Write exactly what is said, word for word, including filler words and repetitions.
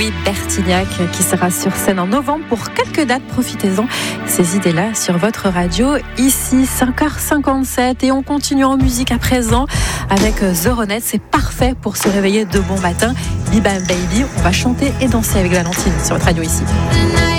Louis Bertignac qui sera sur scène en novembre pour quelques dates. Profitez-en, ces idées-là sur votre radio. Ici, cinq heures cinquante-sept et on continue en musique à présent avec The Ronettes. C'est parfait pour se réveiller de bon matin. Bim Bam Baby, on va chanter et danser avec Valentine sur votre radio ici.